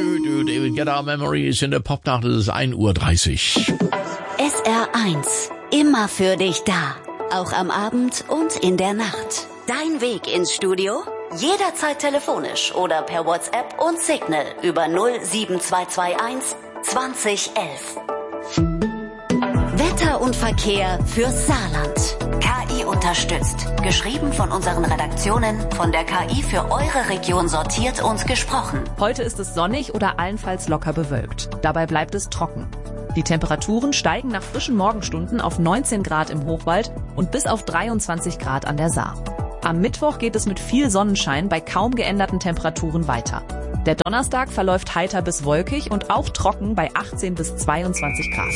David Guetta, Memories in der Popnacht, es ist 1:30 Uhr. SR1, immer für dich da. Auch am Abend und in der Nacht. Dein Weg ins Studio? Jederzeit telefonisch oder per WhatsApp und Signal über 07221 2011. Wetter und Verkehr fürs Saarland. KI unterstützt. Geschrieben von unseren Redaktionen, von der KI für eure Region sortiert und gesprochen. Heute ist es sonnig oder allenfalls locker bewölkt. Dabei bleibt es trocken. Die Temperaturen steigen nach frischen Morgenstunden auf 19 Grad im Hochwald und bis auf 23 Grad an der Saar. Am Mittwoch geht es mit viel Sonnenschein bei kaum geänderten Temperaturen weiter. Der Donnerstag verläuft heiter bis wolkig und auch trocken bei 18 bis 22 Grad.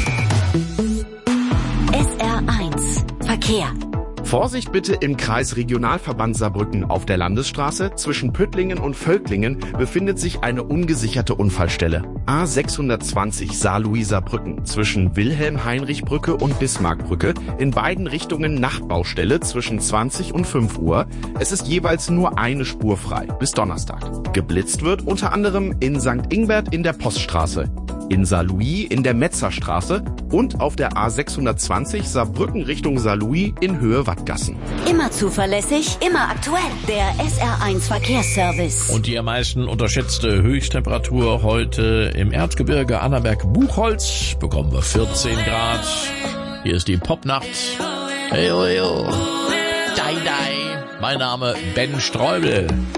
SR1 Verkehr. Vorsicht bitte im Kreis Regionalverband Saarbrücken. Auf der Landesstraße zwischen Püttlingen und Völklingen befindet sich eine ungesicherte Unfallstelle. A620 Saar-Louisa-Brücken zwischen Wilhelm-Heinrich-Brücke und Bismarckbrücke. In beiden Richtungen Nachtbaustelle zwischen 20 und 5 Uhr. Es ist jeweils nur eine Spur frei bis Donnerstag. Geblitzt wird unter anderem in St. Ingbert in der Poststraße, in Saarlouis in der Metzerstraße und auf der A620 Saarbrücken Richtung Saarlouis in Höhe Wattgassen. Immer zuverlässig, immer aktuell. Der SR1 Verkehrsservice. Und die am meisten unterschätzte Höchsttemperatur heute im Erzgebirge Annaberg-Buchholz bekommen wir 14 Grad. Hier ist die Popnacht. Hey, oh, oh. Dai, dai. Mein Name Ben Streubel.